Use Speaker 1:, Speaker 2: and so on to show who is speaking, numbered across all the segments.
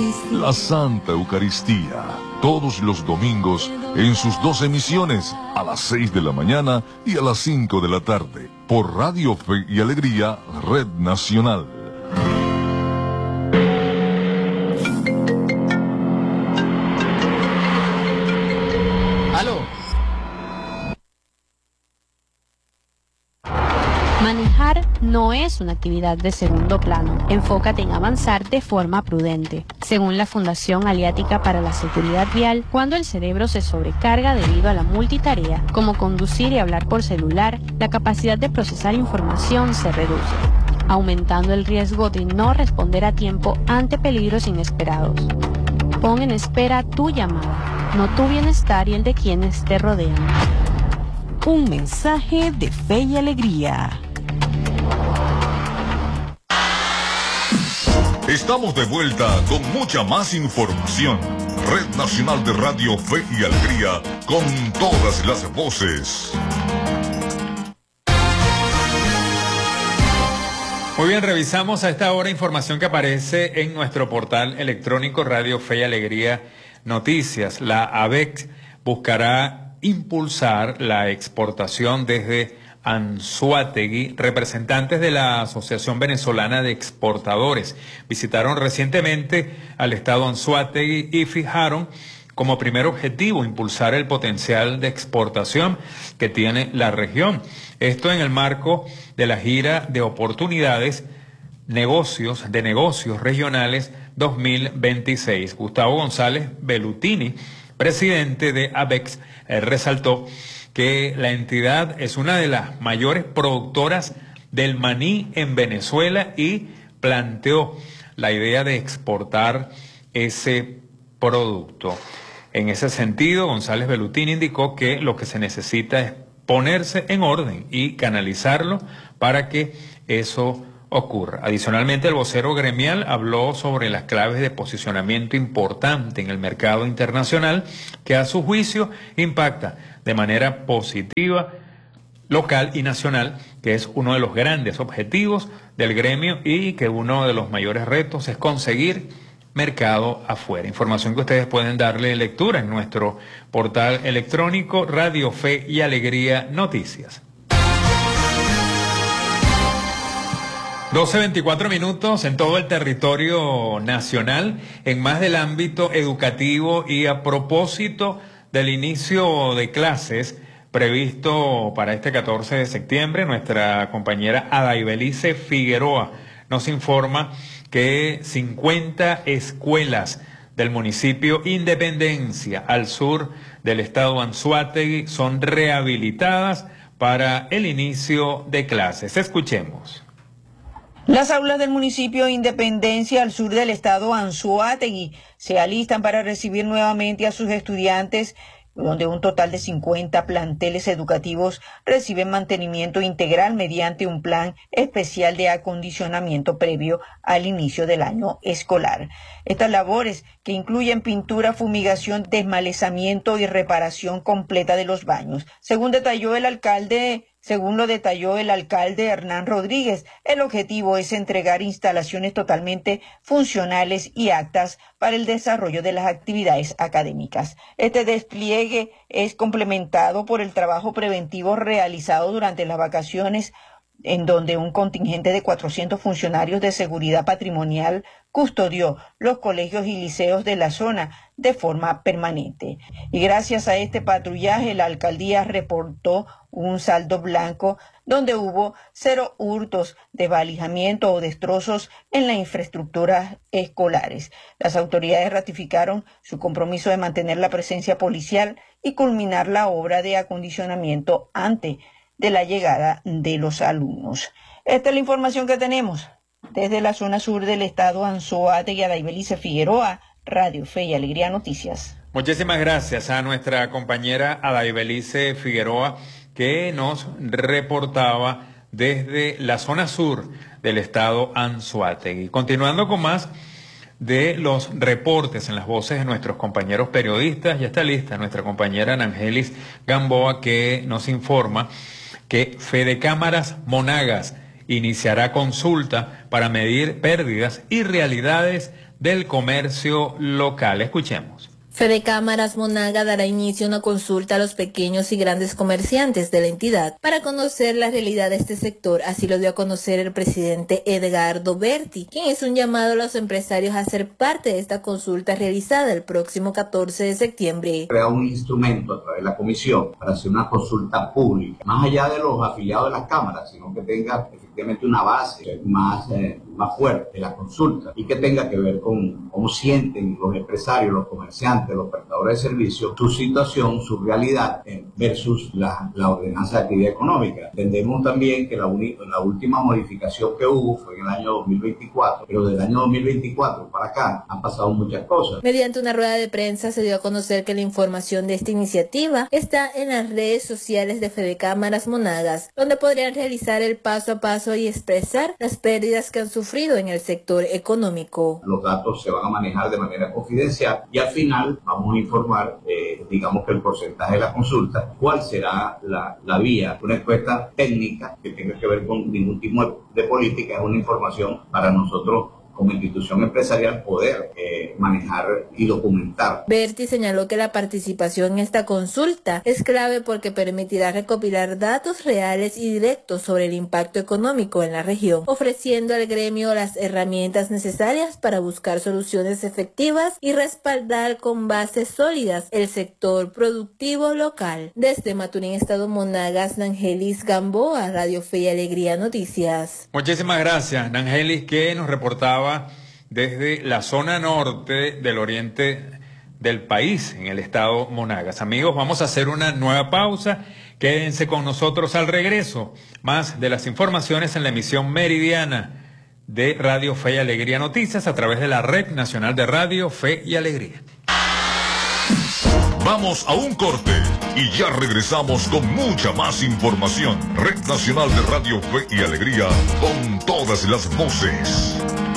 Speaker 1: La Santa Eucaristía, todos los domingos en sus 2 emisiones, a las 6 de la mañana y a las 5 de la tarde, por Radio Fe y Alegría, Red Nacional.
Speaker 2: Manejar no es una actividad de segundo plano. Enfócate en avanzar de forma prudente. Según la Fundación Aliática para la Seguridad Vial, cuando el cerebro se sobrecarga debido a la multitarea, como conducir y hablar por celular, la capacidad de procesar información se reduce, aumentando el riesgo de no responder a tiempo ante peligros inesperados. Pon en espera tu llamada, no tu bienestar y el de quienes te rodean.
Speaker 3: Un mensaje de Fe y Alegría.
Speaker 1: Estamos de vuelta con mucha más información. Red Nacional de Radio Fe y Alegría, con todas las voces.
Speaker 4: Muy bien, revisamos a esta hora información que aparece en nuestro portal electrónico Radio Fe y Alegría Noticias. La ABEC buscará impulsar la exportación desde Anzoátegui. Representantes de la Asociación Venezolana de Exportadores visitaron recientemente al estado Anzoátegui y fijaron como primer objetivo impulsar el potencial de exportación que tiene la región. Esto en el marco de la gira de oportunidades negocios regionales 2026. Gustavo González Bellutini, presidente de ABEX, resaltó que la entidad es una de las mayores productoras del maní en Venezuela y planteó la idea de exportar ese producto. En ese sentido, González Bellutini indicó que lo que se necesita es ponerse en orden y canalizarlo para que eso ocurra. Adicionalmente, el vocero gremial habló sobre las claves de posicionamiento importante en el mercado internacional que a su juicio impacta de manera positiva local y nacional, que es uno de los grandes objetivos del gremio y que uno de los mayores retos es conseguir mercado afuera. Información que ustedes pueden darle lectura en nuestro portal electrónico Radio Fe y Alegría Noticias. 12:24 minutos en todo el territorio nacional, en más del ámbito educativo y a propósito del inicio de clases previsto para este 14 de septiembre, nuestra compañera Adaibelice Figueroa nos informa que 50 escuelas del municipio Independencia, al sur del estado Anzoátegui, son rehabilitadas para el inicio de clases. Escuchemos.
Speaker 5: Las aulas del municipio Independencia, al sur del estado Anzoátegui, se alistan para recibir nuevamente a sus estudiantes, donde un total de 50 planteles educativos reciben mantenimiento integral mediante un plan especial de acondicionamiento previo al inicio del año escolar. Estas labores, que incluyen pintura, fumigación, desmalezamiento y reparación completa de los baños, según lo detalló el alcalde Hernán Rodríguez, el objetivo es entregar instalaciones totalmente funcionales y aptas para el desarrollo de las actividades académicas. Este despliegue es complementado por el trabajo preventivo realizado durante las vacaciones, en donde un contingente de 400 funcionarios de seguridad patrimonial custodió los colegios y liceos de la zona de forma permanente. Y gracias a este patrullaje, la alcaldía reportó un saldo blanco donde hubo 0 hurtos, desvalijamiento o destrozos en la infraestructura escolares. Las autoridades ratificaron su compromiso de mantener la presencia policial y culminar la obra de acondicionamiento antes de la llegada de los alumnos. Esta es la información que tenemos desde la zona sur del estado Anzoátegui. Adaibelice Figueroa, Radio Fe y Alegría Noticias.
Speaker 4: Muchísimas gracias a nuestra compañera Adaibelice Figueroa, que nos reportaba desde la zona sur del estado Anzoátegui. Continuando con más de los reportes en las voces de nuestros compañeros periodistas, ya está lista nuestra compañera Angelis Gamboa, que nos informa que Fedecámaras Monagas iniciará consulta para medir pérdidas y realidades del Comercio Local. Escuchemos.
Speaker 6: Fedecámaras Monagas dará inicio a una consulta a los pequeños y grandes comerciantes de la entidad para conocer la realidad de este sector. Así lo dio a conocer el presidente Edgardo Berti, quien hizo un llamado a los empresarios a ser parte de esta consulta realizada el próximo 14 de septiembre.
Speaker 7: Crea un instrumento a través de la comisión para hacer una consulta pública, más allá de los afiliados de las cámaras, sino que tenga efectivamente una base más fuerte de la consulta y que tenga que ver con cómo sienten los empresarios, los comerciantes, los prestadores de servicios, su situación, su realidad versus la ordenanza de actividad económica. Entendemos también que la última modificación que hubo fue en el año 2024, pero del año 2024 para acá han pasado muchas cosas.
Speaker 6: Mediante una rueda de prensa se dio a conocer que la información de esta iniciativa está en las redes sociales de Fedecámaras Monagas, donde podrían realizar el paso a paso y expresar las pérdidas que han sufrido en el sector económico.
Speaker 7: Los datos se van a manejar de manera confidencial y al final vamos a informar, digamos que el porcentaje de la consulta, cuál será la vía. Una encuesta técnica que tenga que ver con ningún tipo de política, es una información para nosotros como institución empresarial poder manejar y documentar.
Speaker 6: Berti señaló que la participación en esta consulta es clave porque permitirá recopilar datos reales y directos sobre el impacto económico en la región, ofreciendo al gremio las herramientas necesarias para buscar soluciones efectivas y respaldar con bases sólidas el sector productivo local. Desde Maturín, Estado Monagas, Nangelis Gamboa, Radio Fe y Alegría Noticias.
Speaker 4: Muchísimas gracias, Nangelis, que nos reportaba desde la zona norte del oriente del país, en el estado Monagas. Amigos, vamos a hacer una nueva pausa. Quédense con nosotros al regreso. Más de las informaciones en la emisión meridiana de Radio Fe y Alegría Noticias a través de la Red Nacional de Radio Fe y Alegría.
Speaker 1: Vamos a un corte y ya regresamos con mucha más información. Red Nacional de Radio Fe y Alegría, con todas las voces.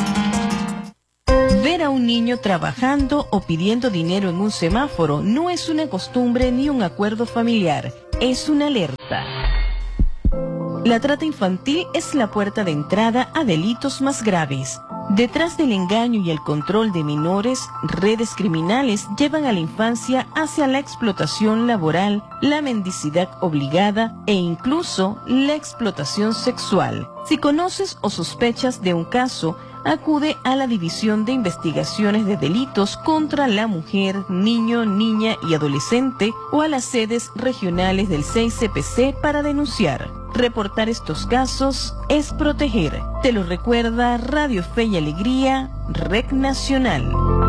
Speaker 3: Ver a un niño trabajando o pidiendo dinero en un semáforo no es una costumbre ni un acuerdo familiar, es una alerta. La trata infantil es la puerta de entrada a delitos más graves. Detrás del engaño y el control de menores, redes criminales llevan a la infancia hacia la explotación laboral, la mendicidad obligada e incluso la explotación sexual. Si conoces o sospechas de un caso, acude a la División de Investigaciones de Delitos contra la Mujer, Niño, Niña y Adolescente o a las sedes regionales del 6CPC para denunciar. Reportar estos casos es proteger. Te lo recuerda Radio Fe y Alegría, Red Nacional.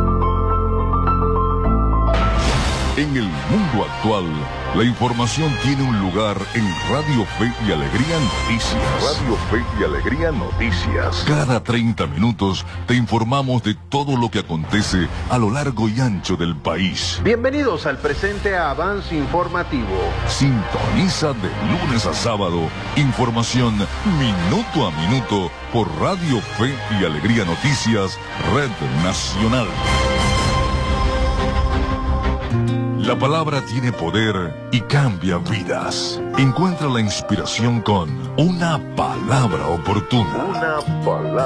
Speaker 1: En el mundo actual, la información tiene un lugar en Radio Fe y Alegría Noticias. Radio Fe y Alegría Noticias. Cada 30 minutos te informamos de todo lo que acontece a lo largo y ancho del país.
Speaker 8: Bienvenidos al presente avance informativo.
Speaker 1: Sintoniza de lunes a sábado información minuto a minuto por Radio Fe y Alegría Noticias, Red Nacional. La palabra tiene poder y cambia vidas. Encuentra la inspiración con una palabra oportuna. Una palabra.